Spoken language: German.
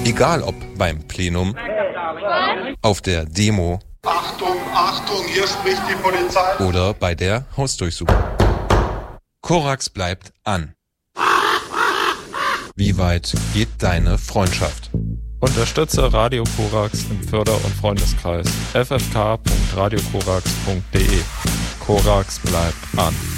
Egal ob beim Plenum, auf der Demo, Achtung, Achtung, hier spricht die Polizei. Oder bei der Hausdurchsuchung. Korax bleibt an. Wie weit geht deine Freundschaft? Unterstütze Radio Korax im Förder- und Freundeskreis ffk.radiokorax.de. Korax bleibt an.